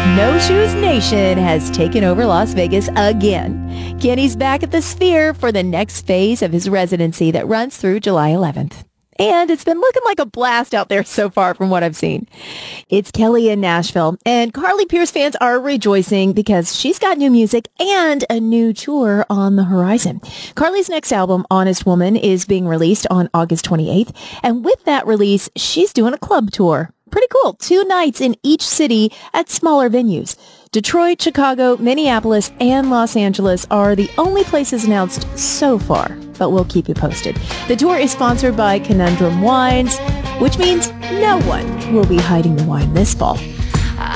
No Shoes Nation has taken over Las Vegas again. Kenny's back at the Sphere for the next phase of his residency that runs through July 11th. And it's been looking like a blast out there so far from what I've seen. It's Kelly in Nashville, and Carly Pearce fans are rejoicing because she's got new music and a new tour on the horizon. Carly's next album, Honest Woman, is being released on August 28th, and with that release, she's doing a club tour. Pretty cool. 2 nights in each city at smaller venues. Detroit, Chicago, Minneapolis, and Los Angeles are the only places announced so far, but we'll keep you posted. The tour is sponsored by Conundrum Wines, which means no one will be hiding the wine this fall.